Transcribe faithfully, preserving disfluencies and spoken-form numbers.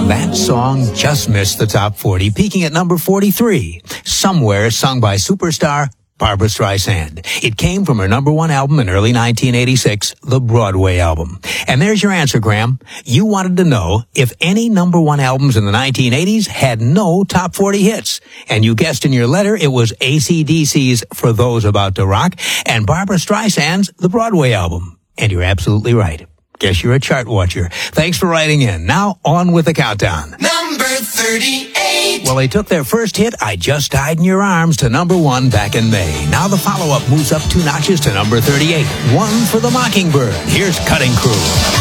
That song just missed the top forty, peaking at number forty-three. Somewhere, sung by superstar Barbra Streisand. It came from her number one album in early nineteen eighty-six, the Broadway album. And there's your answer, Graham. You wanted to know if any number one albums in the nineteen eighties had no top forty hits. And you guessed in your letter it was A C D C's For Those About to Rock and Barbra Streisand's The Broadway album. And you're absolutely right. Guess you're a chart watcher. Thanks for writing in. Now, on with the countdown. Number thirty-eight. Well, they took their first hit, I Just Died in Your Arms, to number one back in May. Now the follow-up moves up two notches to number thirty-eight. One for the Mockingbird. Here's Cutting Crew.